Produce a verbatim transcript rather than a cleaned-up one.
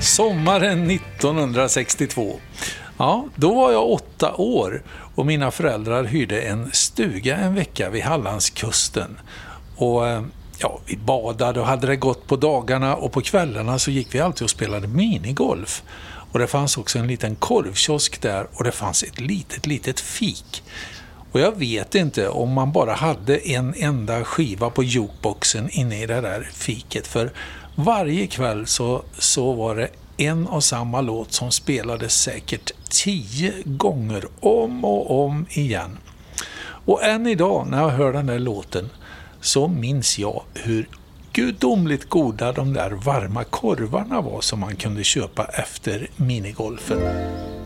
Sommaren nittonhundrasextiotvå. Ja, då var jag åtta år och mina föräldrar hyrde en stuga en vecka vid Hallandskusten. Och ja, vi badade och hade det gått på dagarna, och på kvällarna så gick vi alltid och spelade minigolf. Och det fanns också en liten korvkiosk där, och det fanns ett litet, litet fik. Och jag vet inte om man bara hade en enda skiva på jukeboxen inne i det där fiket. För varje kväll så, så var det en och samma låt som spelades säkert tio gånger om och om igen. Och än idag när jag hör den där låten så minns jag hur gudomligt goda de där varma korvarna var som man kunde köpa efter minigolfen.